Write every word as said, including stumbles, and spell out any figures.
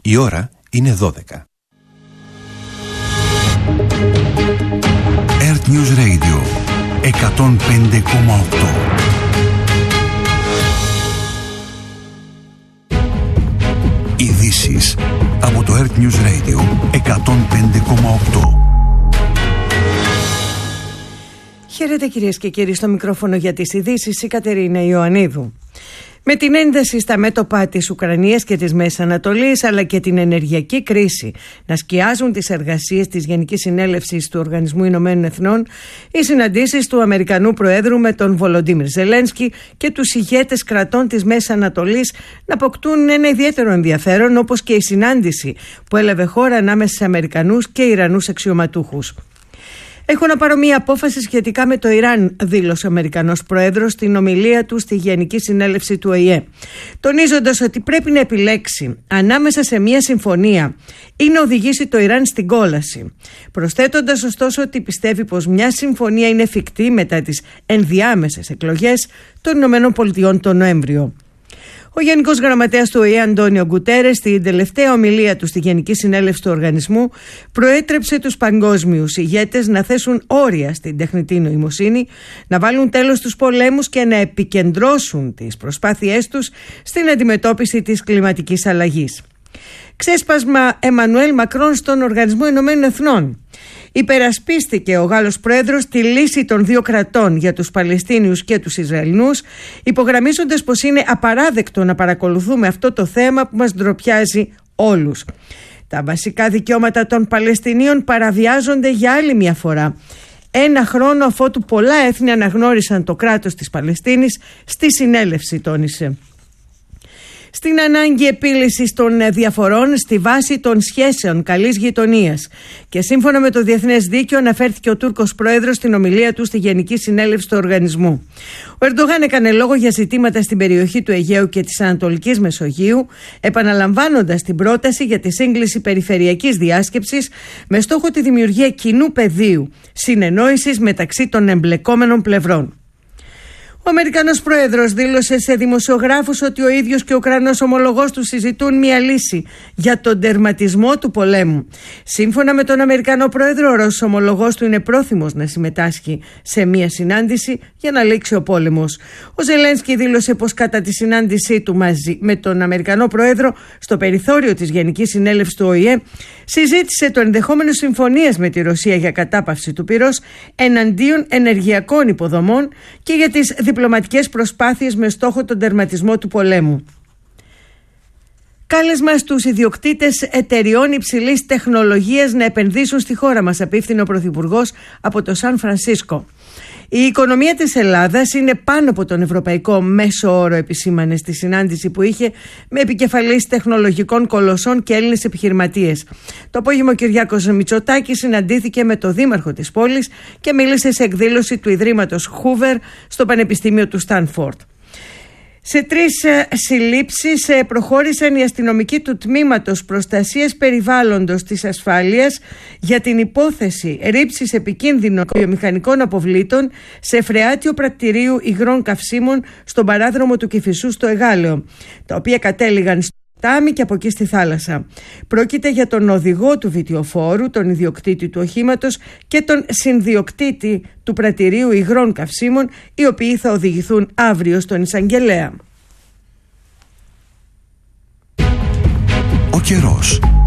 Η ώρα είναι δώδεκα. Earth News Radio εκατόν πέντε κόμμα οκτώ. Ειδήσεις από το Earth News Radio εκατόν πέντε κόμμα οκτώ. Χαίρετε κυρίες και κύριοι, στο μικρόφωνο για τις ειδήσεις η Κατερίνα Ιωαννίδου. Με την ένταση στα μέτωπα της Ουκρανίας και της Μέσης Ανατολής, αλλά και την ενεργειακή κρίση να σκιάζουν τις εργασίες της Γενικής Συνέλευσης του Οργανισμού Ηνωμένων Εθνών, οι συναντήσεις του Αμερικανού Προέδρου με τον Βολοντίμιρ Ζελένσκι και τους ηγέτες κρατών της Μέσης Ανατολής να αποκτούν ένα ιδιαίτερο ενδιαφέρον, όπως και η συνάντηση που έλαβε χώρα ανάμεσα σε Αμερικανούς και Ιρανούς αξιωματούχους. Έχω να πάρω μία απόφαση σχετικά με το Ιράν, δήλωσε ο Αμερικανός Πρόεδρος στην ομιλία του στη Γενική Συνέλευση του Ο Η Ε, τονίζοντας ότι πρέπει να επιλέξει ανάμεσα σε μία συμφωνία ή να οδηγήσει το Ιράν στην κόλαση. Προσθέτοντας ωστόσο ότι πιστεύει πως μια συμφωνία είναι εφικτή μετά τις ενδιάμεσες εκλογές των Ηνωμένων Πολιτειών τον Νοέμβριο. Ο Γενικός Γραμματέας του Ο Η Ε, Αντώνιο Γκουτέρες, στην τελευταία ομιλία του στη Γενική Συνέλευση του Οργανισμού, προέτρεψε τους παγκόσμιους ηγέτες να θέσουν όρια στην τεχνητή νοημοσύνη, να βάλουν τέλος στους πολέμους και να επικεντρώσουν τις προσπάθειές τους στην αντιμετώπιση της κλιματικής αλλαγής. Ξέσπασμα Εμμανουέλ Μακρόν στον Οργανισμό Ηνωμένων Εθνών. Υπερασπίστηκε ο Γάλλος Πρόεδρος τη λύση των δύο κρατών για τους Παλαιστίνιους και τους Ισραηλινούς, υπογραμμίζοντας πως είναι απαράδεκτο να παρακολουθούμε αυτό το θέμα που μας ντροπιάζει όλους. Τα βασικά δικαιώματα των Παλαιστινίων παραβιάζονται για άλλη μια φορά, ένα χρόνο αφότου πολλά έθνη αναγνώρισαν το κράτος της Παλαιστίνης στη συνέλευση, τόνισε. Στην ανάγκη επίλυσης των διαφορών στη βάση των σχέσεων καλής γειτονίας. Και σύμφωνα με το Διεθνές Δίκαιο, αναφέρθηκε ο Τούρκος Πρόεδρος στην ομιλία του στη Γενική Συνέλευση του Οργανισμού. Ο Ερντογάν έκανε λόγο για ζητήματα στην περιοχή του Αιγαίου και της Ανατολικής Μεσογείου, επαναλαμβάνοντας την πρόταση για τη σύγκληση περιφερειακής διάσκεψης με στόχο τη δημιουργία κοινού πεδίου συνεννόησης μεταξύ των εμπλεκόμενων πλευρών. Ο Αμερικανός Πρόεδρος δήλωσε σε δημοσιογράφους ότι ο ίδιος και ο Ουκρανός ομολογός του συζητούν μια λύση για τον τερματισμό του πολέμου. Σύμφωνα με τον Αμερικανό Πρόεδρο, ο Ρώσος ομολογός του είναι πρόθυμος να συμμετάσχει σε μια συνάντηση για να λήξει ο πόλεμος. Ο Ζελένσκι δήλωσε πως κατά τη συνάντησή του μαζί με τον Αμερικανό Πρόεδρο στο περιθώριο της Γενικής Συνέλευσης του Ο Η Ε, συζήτησε το ενδεχόμενο συμφωνίας με τη Ρωσία για κατάπαυση του πυρός εναντίον ενεργειακών υποδομών και για τις διπλωματικές προσπάθειες με στόχο τον τερματισμό του πολέμου. Κάλεσμα στους ιδιοκτήτες εταιριών υψηλής τεχνολογίας να επενδύσουν στη χώρα μας, απίφθινε ο Πρωθυπουργός από το Σαν Φρανσίσκο. Η οικονομία της Ελλάδας είναι πάνω από τον ευρωπαϊκό μέσο όρο, επισήμανε στη συνάντηση που είχε με επικεφαλής τεχνολογικών κολοσσών και Έλληνες επιχειρηματίες. Το απόγευμα ο Κυριάκος Μητσοτάκης συναντήθηκε με το δήμαρχο της πόλης και μίλησε σε εκδήλωση του Ιδρύματος Χούβερ στο Πανεπιστήμιο του Στάνφορντ. Σε τρεις συλλήψεις προχώρησαν οι αστυνομικοί του Τμήματος Προστασίας Περιβάλλοντος της Ασφάλειας για την υπόθεση ρήψης επικίνδυνων βιομηχανικών αποβλήτων σε φρεάτιο πρακτηρίου υγρών καυσίμων στον παράδρομο του Κηφισού στο Εγάλεο, τα οποία κατέληγαν στο Τάμι και από εκεί στη θάλασσα. Πρόκειται για τον οδηγό του βιτιοφόρου, τον ιδιοκτήτη του οχήματος και τον συνδιοκτήτη του πρατηρίου υγρών καυσίμων, οι οποίοι θα οδηγηθούν αύριο στον εισαγγελέα. Ο καιρός.